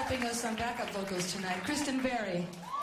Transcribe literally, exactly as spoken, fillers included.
helping us on backup vocals tonight, Kristen Berry.